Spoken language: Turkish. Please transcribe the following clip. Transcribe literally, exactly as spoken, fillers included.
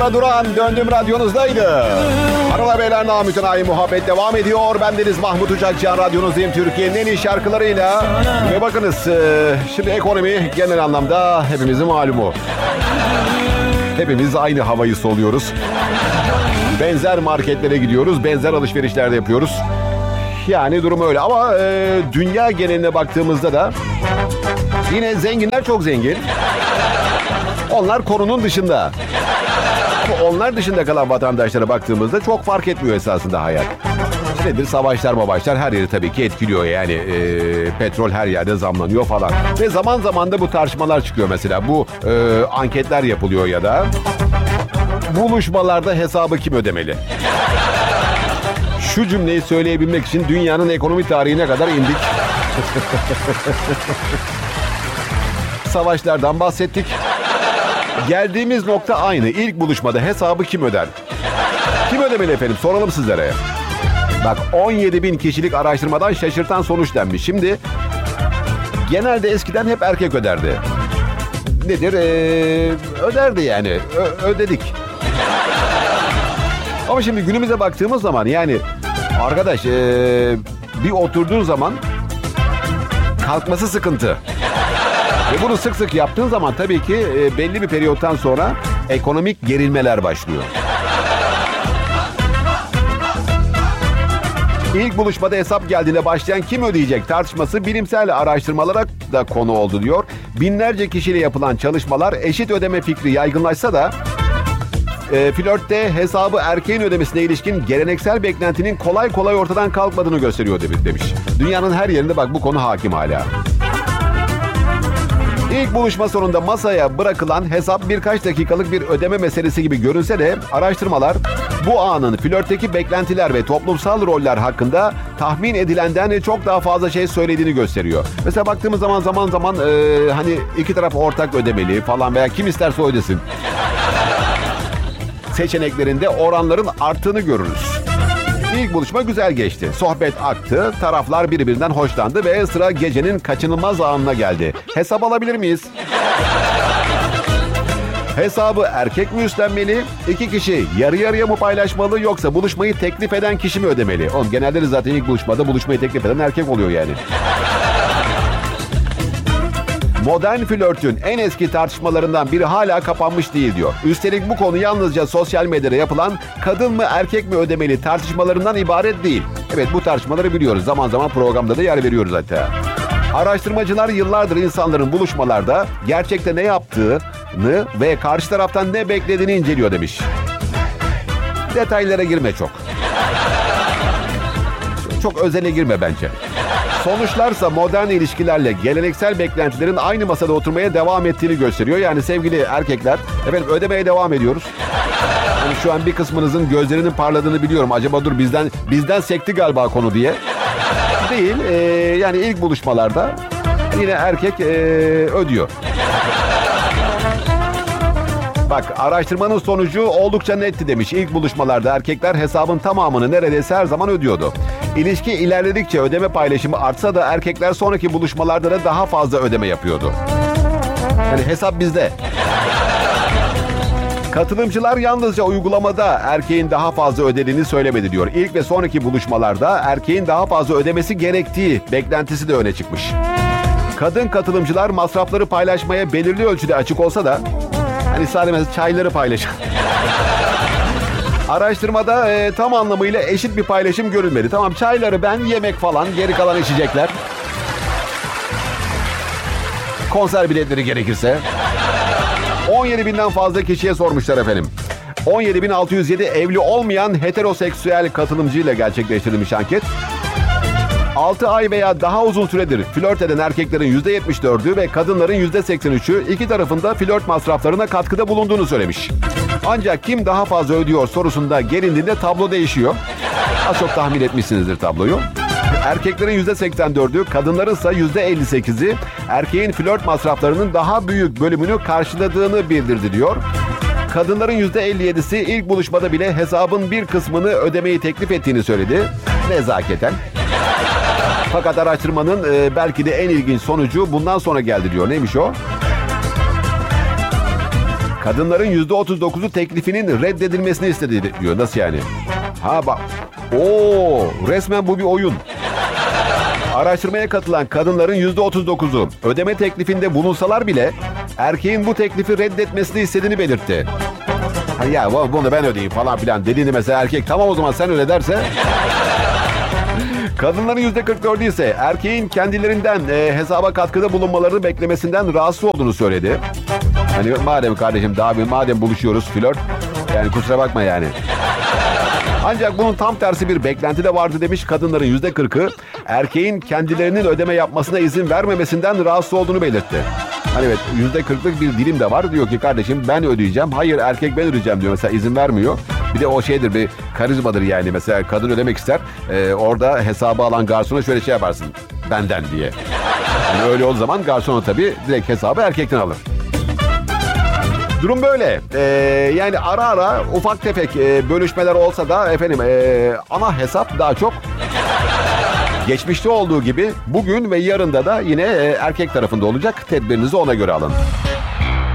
Ara Duran Döndüm Radyonuzdaydı. Hanımlar beyler, namütenayi muhabbet devam ediyor. Bendeniz Mahmut Uçakcan, radyonuzdayım Türkiye'nin en iyi şarkılarıyla. Ve bakınız, şimdi ekonomi genel anlamda hepimizin malumu. Hepimiz aynı havayı soluyoruz. Benzer marketlere gidiyoruz, benzer alışverişler de yapıyoruz. Yani durum öyle ama e, dünya geneline baktığımızda da yine zenginler çok zengin. Onlar konunun dışında. Ama onlar dışında kalan vatandaşlara baktığımızda çok fark etmiyor esasında hayat. Nedir? Savaşlar mavaşlar her yeri tabii ki etkiliyor. Yani e, petrol her yerde zamlanıyor falan. Ve zaman zaman da bu tartışmalar çıkıyor mesela. Bu e, anketler yapılıyor ya da buluşmalarda hesabı kim ödemeli? Şu cümleyi söyleyebilmek için dünyanın ekonomi tarihine kadar indik. Savaşlardan bahsettik. Geldiğimiz nokta aynı. İlk buluşmada hesabı kim öder? Kim ödemeli efendim? Soralım sizlere. Bak, on yedi bin kişilik araştırmadan şaşırtan sonuç denmiş. Şimdi genelde eskiden hep erkek öderdi. Nedir? Ee, öderdi yani. Ö- ödedik. Ama şimdi günümüze baktığımız zaman yani arkadaş ee, bir oturduğun zaman kalkması sıkıntı. Ve bunu sık sık yaptığın zaman tabii ki e, belli bir periyottan sonra ekonomik gerilmeler başlıyor. İlk buluşmada hesap geldiğinde başlayan kim ödeyecek tartışması bilimsel araştırmalara da konu oldu diyor. Binlerce kişiyle yapılan çalışmalar eşit ödeme fikri yaygınlaşsa da e, flörtte hesabı erkeğin ödemesine ilişkin geleneksel beklentinin kolay kolay ortadan kalkmadığını gösteriyor demiş. Dünyanın her yerinde bak bu konu hakim hala. İlk buluşma sonunda masaya bırakılan hesap birkaç dakikalık bir ödeme meselesi gibi görünse de araştırmalar bu anın flörtteki beklentiler ve toplumsal roller hakkında tahmin edilenden çok daha fazla şey söylediğini gösteriyor. Mesela baktığımız zaman zaman zaman e, hani iki taraf ortak ödemeli falan veya kim isterse ödesin seçeneklerinde oranların arttığını görürüz. İlk buluşma güzel geçti. Sohbet aktı, taraflar birbirinden hoşlandı ve sıra gecenin kaçınılmaz anına geldi. Hesap alabilir miyiz? Hesabı erkek mi üstlenmeli? İki kişi yarı yarıya mı paylaşmalı yoksa buluşmayı teklif eden kişi mi ödemeli? Oğlum genelde zaten ilk buluşmada buluşmayı teklif eden erkek oluyor yani. Modern flörtün en eski tartışmalarından biri hala kapanmış değil diyor. Üstelik bu konu yalnızca sosyal medyada yapılan kadın mı erkek mi ödemeli tartışmalarından ibaret değil. Evet, bu tartışmaları biliyoruz. Zaman zaman programda da yer veriyoruz hatta. Araştırmacılar yıllardır insanların buluşmalarda gerçekte ne yaptığını ve karşı taraftan ne beklediğini inceliyor demiş. Detaylara girme çok. Çok özele girme bence. Sonuçlarsa modern ilişkilerle geleneksel beklentilerin aynı masada oturmaya devam ettiğini gösteriyor. Yani sevgili erkekler, efendim ödemeye devam ediyoruz. Yani şu an bir kısmınızın gözlerinin parladığını biliyorum. Acaba dur bizden bizden sekti galiba konu diye. Değil. E, yani ilk buluşmalarda yine erkek e, ödüyor. Bak, araştırmanın sonucu oldukça netti demiş. İlk buluşmalarda erkekler hesabın tamamını neredeyse her zaman ödüyordu. İlişki ilerledikçe ödeme paylaşımı artsa da erkekler sonraki buluşmalarda da daha fazla ödeme yapıyordu. Yani hesap bizde. Katılımcılar yalnızca uygulamada erkeğin daha fazla ödediğini söylemedi diyor. İlk ve sonraki buluşmalarda erkeğin daha fazla ödemesi gerektiği beklentisi de öne çıkmış. Kadın katılımcılar masrafları paylaşmaya belirli ölçüde açık olsa da hani sadece çayları paylaşan. Araştırmada e, tam anlamıyla eşit bir paylaşım görülmedi. Tamam, çayları ben, yemek falan, geri kalan içecekler. Konser biletleri gerekirse. on yedi binden fazla kişiye sormuşlar efendim. on yedi bin altı yüz yedi evli olmayan heteroseksüel katılımcıyla gerçekleştirilmiş anket. altı ay veya daha uzun süredir flört eden erkeklerin yüzde yetmiş dördü ve kadınların yüzde seksen üçü iki tarafında flört masraflarına katkıda bulunduğunu söylemiş. Ancak kim daha fazla ödüyor sorusunda gelindiğinde tablo değişiyor. Az çok tahmin etmişsinizdir tabloyu. Erkeklerin yüzde seksen dördü, kadınların ise yüzde elli sekizi erkeğin flört masraflarının daha büyük bölümünü karşıladığını bildirdi diyor. Kadınların yüzde elli yedisi ilk buluşmada bile hesabın bir kısmını ödemeyi teklif ettiğini söyledi. Nezaketen. Fakat araştırmanın e, belki de en ilginç sonucu bundan sonra geldi diyor. Neymiş o? kadınların yüzde otuz dokuzu teklifinin reddedilmesini istedi diyor. Nasıl yani? Ha bak. Oo, resmen bu bir oyun. Araştırmaya katılan kadınların yüzde otuz dokuzu ödeme teklifinde bulunsalar bile erkeğin bu teklifi reddetmesini istediğini belirtti. Ha ya bunu ben ödeyeyim falan filan dediğini mesela erkek tamam o zaman sen öyle derse. Kadınların yüzde kırk dördü ise erkeğin kendilerinden e, hesaba katkıda bulunmalarını beklemesinden rahatsız olduğunu söyledi. Hani madem kardeşim daha bir madem buluşuyoruz flört yani kusura bakma yani. Ancak bunun tam tersi bir beklenti de vardı demiş. Kadınların yüzde kırkı erkeğin kendilerinin ödeme yapmasına izin vermemesinden rahatsız olduğunu belirtti. Hani evet yüzde kırklık bir dilim de var. Diyor ki kardeşim ben ödeyeceğim. Hayır erkek ben ödeyeceğim diyor. Mesela izin vermiyor. Bir de o şeydir bir karizmadır yani. Mesela kadın ödemek ister. Ee, orada hesabı alan garsona şöyle şey yaparsın. Benden diye. Yani öyle olduğu zaman garsona tabii direkt hesabı erkekten alır. Durum böyle. Ee, yani ara ara ufak tefek e, bölüşmeler olsa da efendim e, ana hesap daha çok geçmişte olduğu gibi bugün ve yarında da yine e, erkek tarafında olacak. Tedbirinizi ona göre alın.